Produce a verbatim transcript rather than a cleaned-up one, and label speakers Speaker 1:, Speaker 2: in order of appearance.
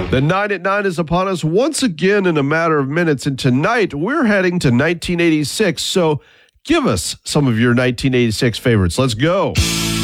Speaker 1: The nine at nine is upon us once again in a matter of minutes, and tonight we're heading to nineteen eighty-six, so give us some of your nineteen eighty-six favorites. Let's go.